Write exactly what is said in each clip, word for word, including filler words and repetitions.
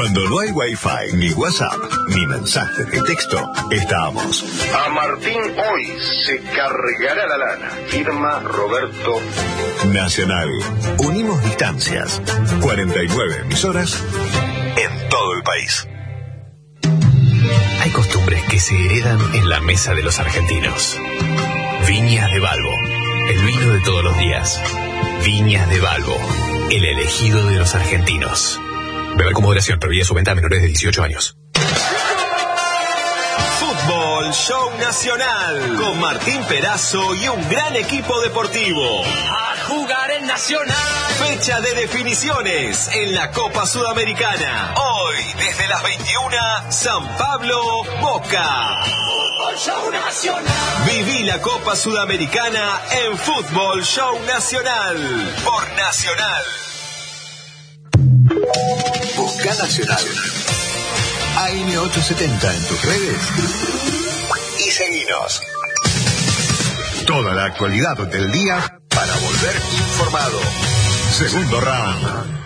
Cuando no hay Wi-Fi, ni WhatsApp, ni mensajes de texto, estamos. A Martín hoy se cargará la lana. Firma Roberto Nacional. Unimos distancias. cuarenta y nueve emisoras en todo el país. Hay costumbres que se heredan en la mesa de los argentinos. Viñas de Balbo, el vino de todos los días. Viñas de Balbo, el elegido de los argentinos. Beber con moderación, prohibida su venta a menores de dieciocho años. Fútbol Show Nacional, con Martín Perazo y un gran equipo deportivo. A jugar en Nacional. Fecha de definiciones en la Copa Sudamericana. Hoy, desde las veintiuna, San Pablo, Boca. Fútbol Show Nacional. Viví la Copa Sudamericana en Fútbol Show Nacional, por Nacional. Busca Nacional. A M ochocientos setenta en tus redes y seguinos. Toda la actualidad del día para volver informado. Segundo round.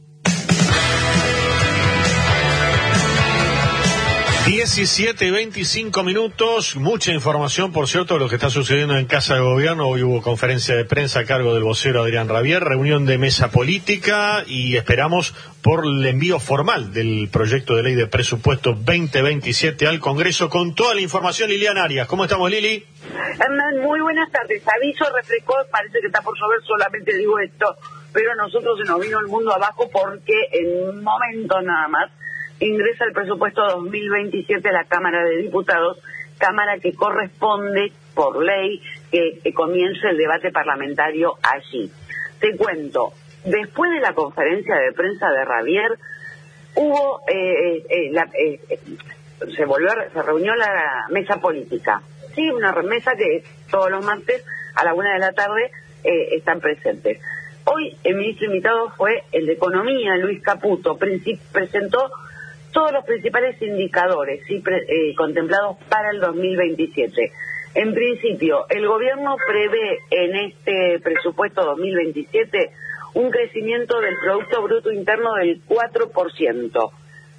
diecisiete y veinticinco minutos, mucha información, por cierto, de lo que está sucediendo en Casa de Gobierno. Hoy hubo conferencia de prensa a cargo del vocero Adrián Rabier, reunión de mesa política y esperamos por el envío formal del proyecto de ley de presupuesto veinte veintisiete al Congreso con toda la información. Liliana Arias, ¿cómo estamos, Lili? Hernán, muy buenas tardes. Aviso, refrescó, parece que está por llover, solamente digo esto, pero a nosotros se nos vino el mundo abajo porque en un momento nada más ingresa el presupuesto dos mil veintisiete a la Cámara de Diputados, Cámara que corresponde por ley que, que comience el debate parlamentario allí. Te cuento, después de la conferencia de prensa de Rabier, hubo, eh, eh, la, eh, se volvió, se reunió la mesa política, sí, una mesa que todos los martes a la una de la tarde eh, están presentes. Hoy el ministro invitado fue el de Economía, Luis Caputo, presentó todos los principales indicadores ¿sí? Pre, eh, contemplados para el dos mil veintisiete. En principio, el gobierno prevé en este presupuesto dos mil veintisiete un crecimiento del Producto Bruto Interno del cuatro por ciento.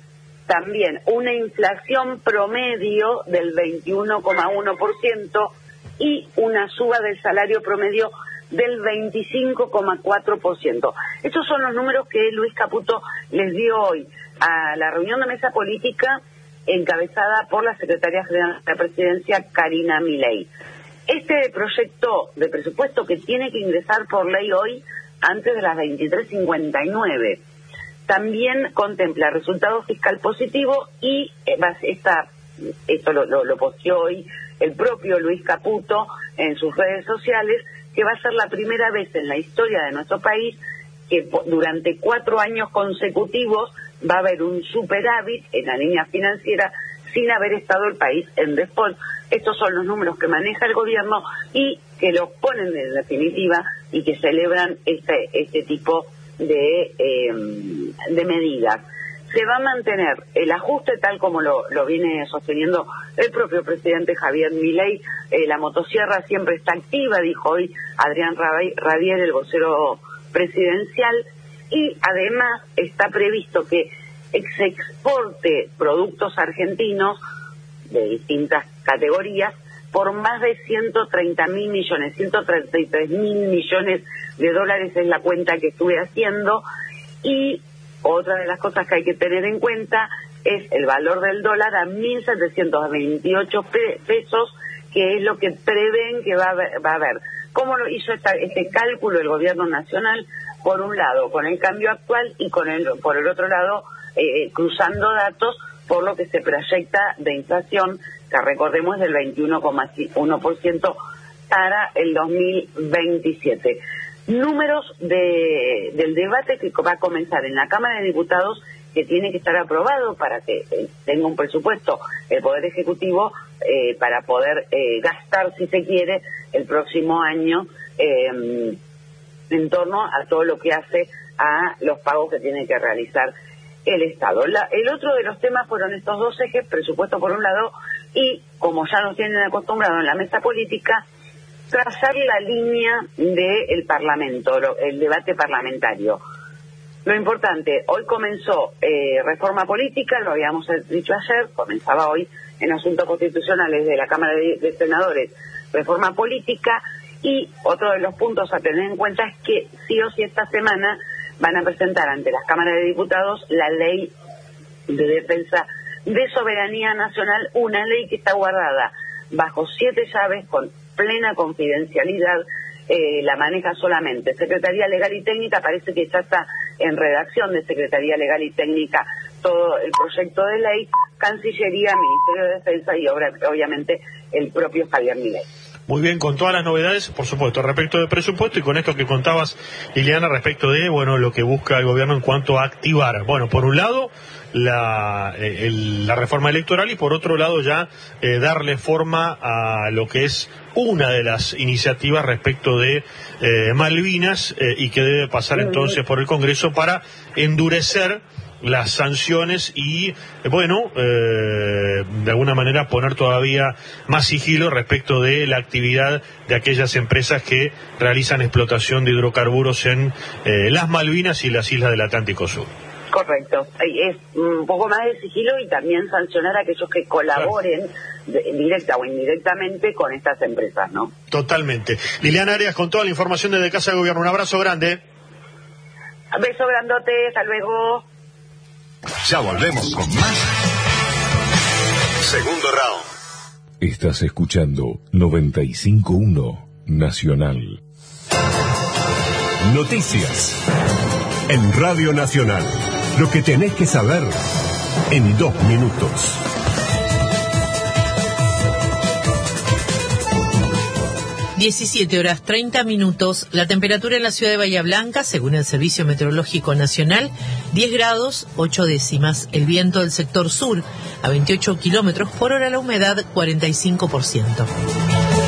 También una inflación promedio del veintiuno coma uno por ciento y una suba del salario promedio del veinticinco coma cuatro por ciento. Estos son los números que Luis Caputo les dio hoy a la reunión de mesa política encabezada por la secretaria general de la Presidencia, Karina Milei. Este proyecto de presupuesto que tiene que ingresar por ley hoy antes de las veintitrés cincuenta y nueve también contempla resultado fiscal positivo y esta, esto lo, lo, lo posteó hoy el propio Luis Caputo en sus redes sociales, que va a ser la primera vez en la historia de nuestro país que durante cuatro años consecutivos va a haber un superávit en la línea financiera sin haber estado el país en default. Estos son los números que maneja el gobierno y que los ponen en definitiva y que celebran este este tipo de, eh, de medidas. Se va a mantener el ajuste tal como lo, lo viene sosteniendo el propio presidente Javier Milei. Eh, la motosierra siempre está activa, dijo hoy Adrián Rabier, el vocero presidencial, y además está previsto que se exporte productos argentinos de distintas categorías por más de ciento treinta mil millones, ciento treinta y tres mil millones de dólares es la cuenta que estuve haciendo. Y otra de las cosas que hay que tener en cuenta es el valor del dólar a mil setecientos veintiocho pesos, que es lo que prevén que va a haber. Va a haber. ¿Cómo lo hizo esta, este cálculo el gobierno nacional? Por un lado, con el cambio actual y con el, por el otro lado, eh, cruzando datos por lo que se proyecta de inflación, que recordemos es del veintiuno coma uno por ciento para el dos mil veintisiete. Números de, del debate que va a comenzar en la Cámara de Diputados, que tiene que estar aprobado para que eh, tenga un presupuesto el Poder Ejecutivo eh, para poder eh, gastar, si se quiere, el próximo año eh, en torno a todo lo que hace a los pagos que tiene que realizar el Estado. La, el otro de los temas fueron estos dos ejes, presupuesto por un lado, y como ya nos tienen acostumbrado en la mesa política, trazar la línea del Parlamento, el debate parlamentario. Lo importante, hoy comenzó eh, reforma política, lo habíamos dicho ayer, comenzaba hoy en asuntos constitucionales de la Cámara de, de Senadores, reforma política, y otro de los puntos a tener en cuenta es que sí o sí esta semana van a presentar ante las cámaras de diputados la ley de defensa de soberanía nacional, una ley que está guardada bajo siete llaves con plena confidencialidad, eh, la maneja solamente Secretaría Legal y Técnica, parece que ya está en redacción de Secretaría Legal y Técnica todo el proyecto de ley, Cancillería, Ministerio de Defensa y obra, obviamente el propio Javier Milei. Muy bien, con todas las novedades, por supuesto, respecto del presupuesto y con esto que contabas, Liliana, respecto de, bueno, lo que busca el gobierno en cuanto a activar, bueno, por un lado, la, eh, el, la reforma electoral y por otro lado ya eh, darle forma a lo que es una de las iniciativas respecto de eh, Malvinas eh, y que debe pasar entonces por el Congreso para endurecer las sanciones y, bueno, eh, de alguna manera poner todavía más sigilo respecto de la actividad de aquellas empresas que realizan explotación de hidrocarburos en eh, las Malvinas y las islas del Atlántico Sur. Correcto, es un poco más de sigilo y también sancionar a aquellos que colaboren de, directa o indirectamente con estas empresas, ¿no? Totalmente. Liliana Arias con toda la información desde Casa de Gobierno, un abrazo grande. Beso grandote, hasta luego. Ya volvemos con más. Segundo round. Estás escuchando noventa y cinco punto uno Nacional. Noticias en Radio Nacional. Lo que tenés que saber en dos minutos. diecisiete horas treinta minutos, la temperatura en la ciudad de Bahía Blanca, según el Servicio Meteorológico Nacional, diez grados, ocho décimas. El viento del sector sur, a veintiocho kilómetros por hora, la humedad cuarenta y cinco por ciento.